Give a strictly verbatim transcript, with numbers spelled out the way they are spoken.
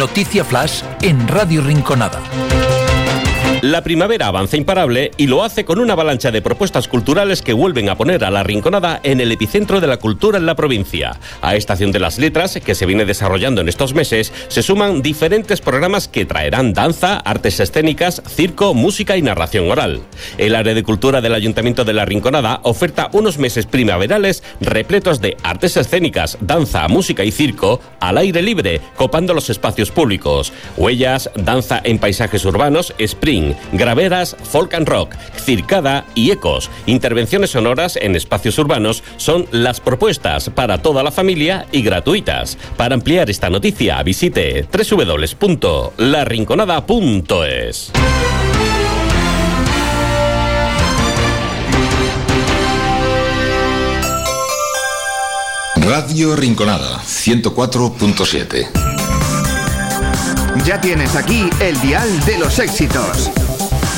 Noticia Flash en Radio Rinconada. La primavera avanza imparable y lo hace con una avalancha de propuestas culturales que vuelven a poner a La Rinconada en el epicentro de la cultura en la provincia. A Estación de las Letras, que se viene desarrollando en estos meses, se suman diferentes programas que traerán danza, artes escénicas, circo, música y narración oral. El área de cultura del Ayuntamiento de La Rinconada oferta unos meses primaverales repletos de artes escénicas, danza, música y circo al aire libre, copando los espacios públicos. Huellas, danza en paisajes urbanos, spring, graveras, folk and rock, circada y ecos. Intervenciones sonoras en espacios urbanos son las propuestas para toda la familia y gratuitas. Para ampliar esta noticia, visite doble u doble u doble u punto la rinconada punto es. Radio Rinconada, ciento cuatro punto siete. Ya tienes aquí el dial de los éxitos.